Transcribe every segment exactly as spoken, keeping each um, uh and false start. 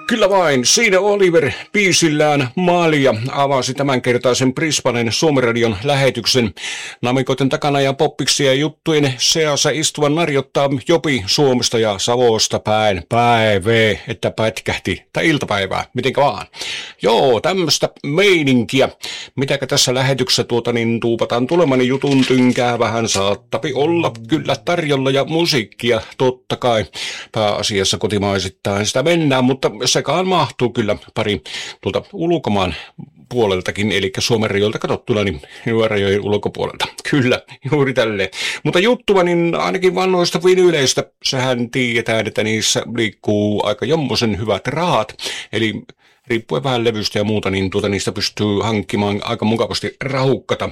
Kyllä vain, siinä Oliver biisillään Maalia avasi tämänkertaisen Brisbanen Suomiradion lähetyksen. Namikoiden takana ja poppiksi ja juttujen seassa istuvan narjottaa Jopi Suomesta ja Savosta päin päivää, että pätkähti, tai iltapäivää, mitenkä vaan. Joo, tämmöistä meininkiä. Mitäkä tässä lähetyksessä tuota niin tuupataan tulemani jutun tynkää vähän saattapi olla kyllä tarjolla ja musiikkia totta kai. Pääasiassa kotimaisittain sitä mennään, mutta sekaan mahtuu kyllä pari tuolta ulkomaan puoleltakin, eli Suomen rajoilta katsottuna, niin rajojen ulkopuolelta. Kyllä, juuri tälleen. Mutta juttua, niin ainakin vanhoista vinyyleistä, sehän tiedetään, että niissä liikkuu aika jommosen hyvät rahat, eli riippuen vähän levystä ja muuta, niin tuota niistä pystyy hankkimaan aika mukavasti rahukkata.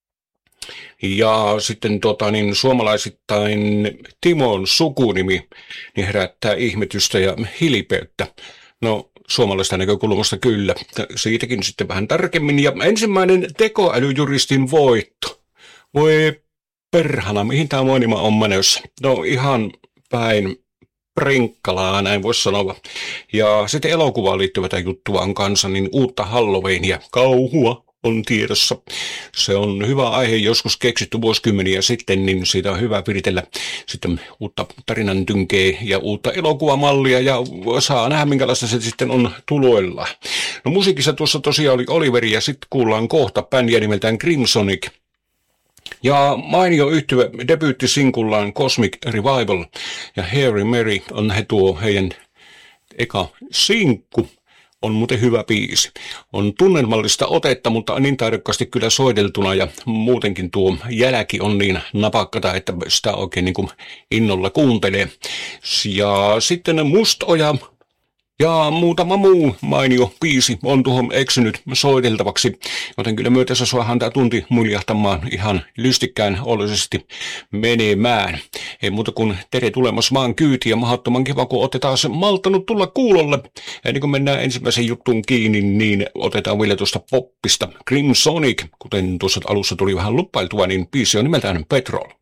Ja sitten tota, niin suomalaisittain Timon sukunimi niin herättää ihmetystä ja hilpeyttä. No, suomalaista näkökulmasta kyllä. Siitäkin sitten vähän tarkemmin. Ja ensimmäinen tekoälyjuristin voitto. Voi perhana, mihin tämä maailma on menossa? No ihan päin prinkkalaa, näin voisi sanoa. Ja sitten elokuvaan liittyvää juttua on kanssa, niin uutta Halloweenia, kauhua on tiedossa. Se on hyvä aihe, joskus keksitty vuosikymmeniä sitten, niin siitä on hyvä viritellä sitten uutta tarinan tynkeä ja uutta elokuvamallia ja saa nähdä minkälaista se sitten on tuloilla. No musiikissa tuossa tosiaan oli Oliver ja sitten kuullaan kohta bändiä nimeltään Crimsonic. Ja mainio yhtyvä debyyttisinkullaan Cosmic Revival ja Harry Mary on he tuo heidän eka sinkku. On muuten hyvä biisi. On tunnelmallista otetta, mutta niin taidokkaasti kyllä soideltuna ja muutenkin tuo jälki on niin napakkata, että sitä oikein niin kuin innolla kuuntelee. Ja sitten Mustoja ja muutama muu mainio biisi on tuohon eksynyt soiteltavaksi, joten kyllä myötässä suohan tämä tunti muljahtamaan ihan lystikkään oloisesti menemään. Ei muuta kuin tere tulemas maan kyyti ja mahdottoman kiva, kun otetaan se maltanut tulla kuulolle. Ja niin kun mennään ensimmäisen juttuun kiinni, niin otetaan vielä tuosta poppista. Crimsonic, kuten tuossa alussa tuli vähän luppailtua, niin biisi on nimeltään Petrol.